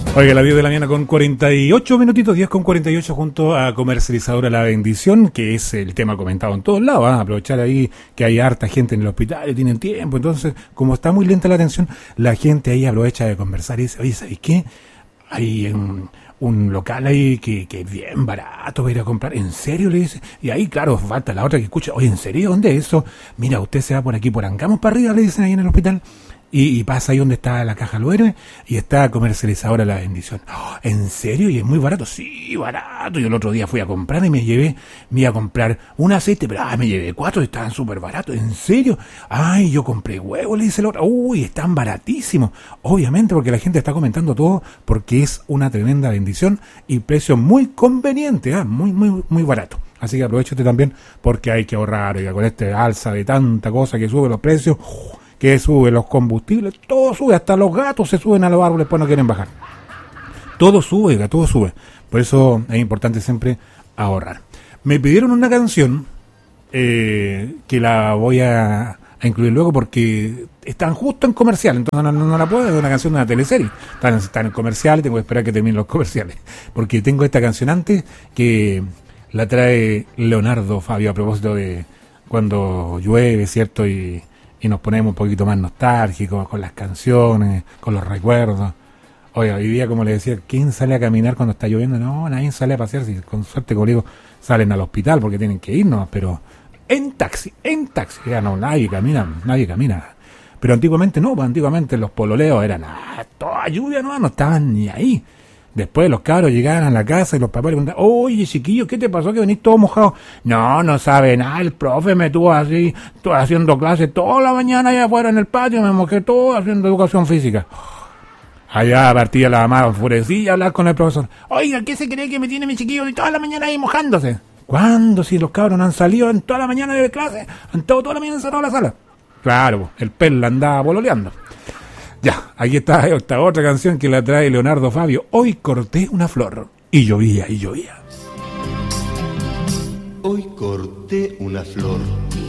Oiga, las 10 de la mañana con 48 minutitos, 10 con 48 junto a Comercializadora La Bendición, que es el tema comentado en todos lados. Aprovechar ahí que hay harta gente en el hospital y tienen tiempo. Entonces, como está muy lenta la atención, la gente ahí aprovecha de conversar y dice, oye, ¿sabes qué? Hay un local ahí que es bien barato para ir a comprar. ¿En serio? Le dice. Y ahí, claro, falta la otra que escucha, oye, ¿en serio? ¿Dónde es eso? Mira, usted se va por aquí, por Angamos para arriba, le dicen ahí en el hospital. Y pasa ahí donde está la Caja Los Héroes y está Comercializadora La Bendición. Oh, ¿en serio? ¿Y es muy barato? Sí, barato. Yo el otro día fui a comprar y me iba a comprar un aceite, pero me llevé 4 y estaban súper baratos. ¿En serio? Ay, yo compré huevos, le dice el otro. Uy, están baratísimos. Obviamente porque la gente está comentando todo porque es una tremenda bendición y precio muy conveniente, muy, muy, muy barato. Así que aprovechate también porque hay que ahorrar, oiga, con este alza de tanta cosa que sube los precios. Que sube los combustibles, todo sube, hasta los gatos se suben a los árboles, pues no quieren bajar. Todo sube, todo sube. Por eso es importante siempre ahorrar. Me pidieron una canción que la voy a incluir luego porque están justo en comercial, entonces no la puedo, es una canción de una teleserie. Están en comerciales, tengo que esperar que terminen los comerciales. Porque tengo esta canción antes que la trae Leonardo Fabio a propósito de cuando llueve, ¿cierto? Y nos ponemos un poquito más nostálgicos con las canciones, con los recuerdos. Oiga, hoy día, como le decía, ¿quién sale a caminar cuando está lloviendo? No, nadie sale a pasear. Si con suerte, como digo, salen al hospital porque tienen que irnos, pero en taxi. Ya no, nadie camina. Pero antiguamente no, antiguamente los pololeos eran toda lluvia, no estaban ni ahí. Después los cabros llegaban a la casa y los papás le preguntaban, oye, chiquillo, ¿qué te pasó que venís todo mojado? No sabe nada, el profe me tuvo así, haciendo clases toda la mañana allá afuera en el patio, me mojé todo haciendo educación física. Allá partía la mamá enfurecida a hablar con el profesor. Oiga, ¿qué se cree que me tiene mi chiquillo y toda la mañana ahí mojándose? ¿Cuándo? Si los cabros no han salido en toda la mañana de clase, han estado toda la mañana encerrados en la sala. Claro, el perla andaba pololeando. Ya, aquí está esta otra canción que la trae Leonardo Fabio. Hoy corté una flor y llovía. Hoy corté una flor